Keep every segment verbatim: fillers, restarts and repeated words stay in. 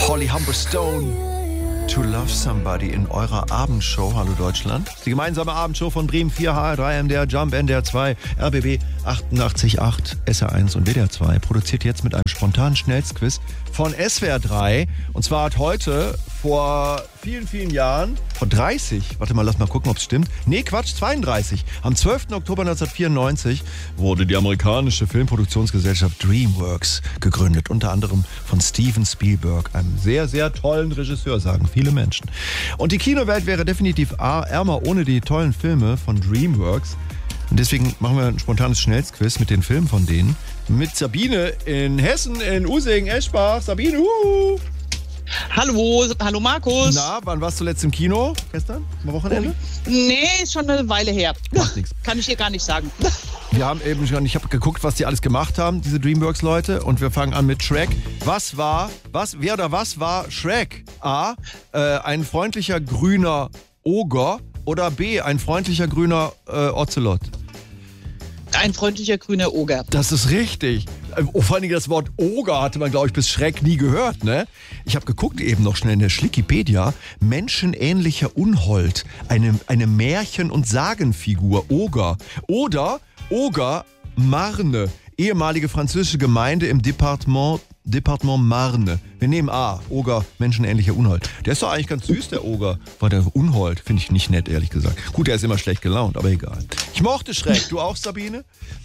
Holly Humberstone, To Love Somebody in eurer Abendshow. Hallo Deutschland. Die gemeinsame Abendshow von Bremen vier, H R drei, M D R, Jump, N D R zwei, R B B achtundachtzig Komma acht, S R eins und W D R zwei. Produziert jetzt mit einem spontanen Schnellsquiz von S W R drei. Und zwar hat heute vor vielen, vielen Jahren, vor dreißig, warte mal, lass mal gucken, ob es stimmt. Nee, Quatsch, zweiunddreißig. Am zwölften Oktober neunzehnhundertvierundneunzig wurde die amerikanische Filmproduktionsgesellschaft DreamWorks gegründet. Unter anderem von Steven Spielberg, einem sehr, sehr tollen Regisseur, sagen viele Menschen. Und die Kinowelt wäre definitiv ärmer ohne die tollen Filme von DreamWorks. Und deswegen machen wir ein spontanes Schnellsquiz mit den Filmen von denen. Mit Sabine in Hessen, in Usingen, Eschbach. Sabine, huhu! Hallo, hallo Markus. Na, wann warst du zuletzt im Kino? Gestern? Am Wochenende? Nee, ist schon eine Weile her. Macht nichts. Kann ich dir gar nicht sagen. Wir haben eben schon, ich habe geguckt, was die alles gemacht haben, diese DreamWorks-Leute. Und wir fangen an mit Shrek. Was war, was, wer oder was war Shrek? A, äh, ein freundlicher grüner Oger oder B, ein freundlicher grüner äh, Ocelot? Ein freundlicher grüner Oger. Das ist richtig. Oh, vor allem das Wort Oger hatte man, glaube ich, bis Schreck nie gehört, ne? Ich habe geguckt eben noch schnell in der Schlickipedia. Menschenähnlicher Unhold. Eine, eine Märchen- und Sagenfigur. Oger. Oder Oger Marne. Ehemalige französische Gemeinde im Departement, Departement Marne. Wir nehmen A. Oger, menschenähnlicher Unhold. Der ist doch eigentlich ganz süß, der Oger. War der Unhold. Finde ich nicht nett, ehrlich gesagt. Gut, der ist immer schlecht gelaunt, aber egal. Ich mochte Schreck. Du auch, Sabine?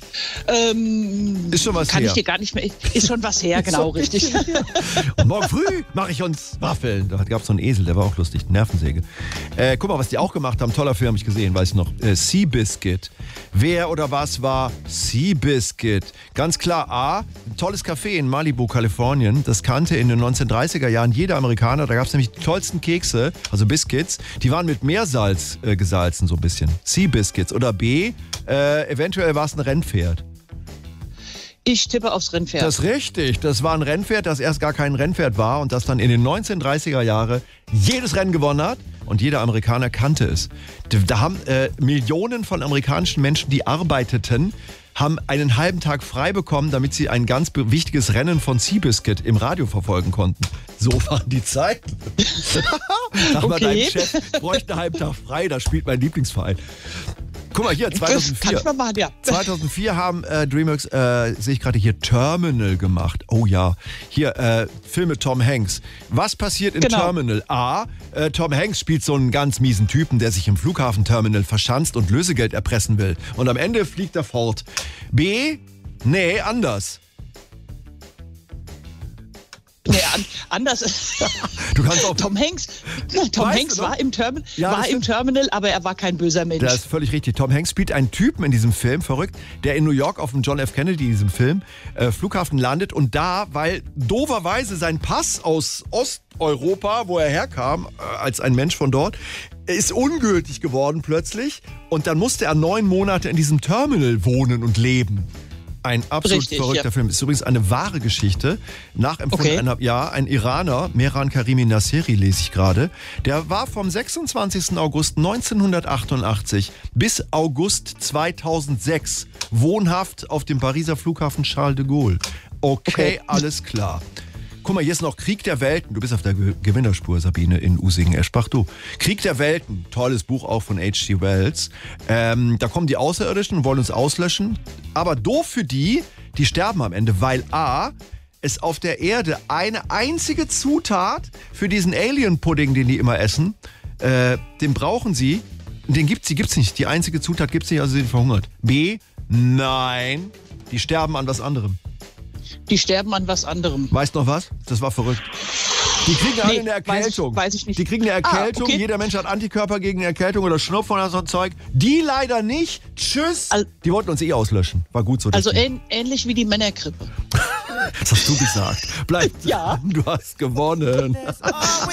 Ähm, ist schon was kann her. Kann ich dir gar nicht mehr. Ist schon was her, genau, richtig. Und morgen früh mache ich uns Waffeln. Da gab es so einen Esel, der war auch lustig. Nervensäge. Äh, guck mal, was die auch gemacht haben. Toller Film, habe ich gesehen, weiß ich noch. Äh, Seabiscuit. Wer oder was war Seabiscuit? Ganz klar A. Ein tolles Café in Malibu, Kalifornien. Das kannte in den neunzehnhundertdreißiger Jahren jeder Amerikaner. Da gab es nämlich die tollsten Kekse, also Biscuits. Die waren mit Meersalz äh, gesalzen, so ein bisschen. Seabiscuits. Oder B. Äh, eventuell war es ein Rennpferd. Ich tippe aufs Rennpferd. Das ist richtig. Das war ein Rennpferd, das erst gar kein Rennpferd war und das dann in den neunzehnhundertdreißiger Jahren jedes Rennen gewonnen hat und jeder Amerikaner kannte es. Da haben äh, Millionen von amerikanischen Menschen, die arbeiteten, haben einen halben Tag frei bekommen, damit sie ein ganz wichtiges Rennen von Seabiscuit im Radio verfolgen konnten. So waren die Zeiten. Sag mal, Okay. dein Chef bräuchte einen halben Tag frei, da spielt mein Lieblingsverein. Guck mal hier, zweitausendvier. Kann ich mal machen, ja. zweitausendvier haben äh, DreamWorks, äh, sehe ich gerade hier, Terminal gemacht. Oh ja, hier, äh, Film mit Tom Hanks. Was passiert in Genau. Terminal? A, äh, Tom Hanks spielt so einen ganz miesen Typen, der sich im Flughafenterminal verschanzt und Lösegeld erpressen will. Und am Ende fliegt er fort. B, nee, anders. Nee, an, anders. Du kannst auch... Tom Hanks, Tom Weißt Hanks du noch? war im, Termin, Ja, war das im ist- Terminal, aber er war kein böser Mensch. Das ist völlig richtig. Tom Hanks spielt einen Typen in diesem Film, verrückt, der in New York auf dem John F. Kennedy, in diesem Film, äh, Flughafen landet und da, weil dooferweise sein Pass aus Osteuropa, wo er herkam, äh, als ein Mensch von dort, ist ungültig geworden plötzlich und dann musste er neun Monate in diesem Terminal wohnen und leben. Ein absolut Richtig, verrückter ja. Film. Ist übrigens eine wahre Geschichte. Nachempfunden Okay. einer, ja, ein Iraner, Mehran Karimi Nasseri lese ich gerade, der war vom sechsundzwanzigsten August neunzehnhundertachtundachtzig bis August zweitausendsechs wohnhaft auf dem Pariser Flughafen Charles de Gaulle. Okay, Okay. alles klar. Guck mal, hier ist noch Krieg der Welten. Du bist auf der Ge- Gewinnerspur, Sabine, in Usingen-Eschbach. Du. Krieg der Welten, tolles Buch auch von H G Wells. Ähm, da kommen die Außerirdischen und wollen uns auslöschen. Aber doof für die, die sterben am Ende, weil A, es auf der Erde eine einzige Zutat für diesen Alien-Pudding, den die immer essen, äh, den brauchen sie. Den gibt's, die gibt's nicht. Die einzige Zutat gibt's nicht, also sind verhungert. B, nein, die sterben an was anderem. Die sterben an was anderem. Weißt noch was? Das war verrückt. Die kriegen alle Nee, eine weiß ich- Erkältung. weiß ich nicht. Die kriegen eine Erkältung. Ah, okay. Jeder Mensch hat Antikörper gegen eine Erkältung oder Schnupfen oder so ein Zeug. Die leider nicht. Tschüss. Al- die wollten uns eh auslöschen. War gut so. dass Also die- ähn, ähnlich wie die Männergrippe. Das hast du gesagt. Bleib Ja. dran. Du hast gewonnen.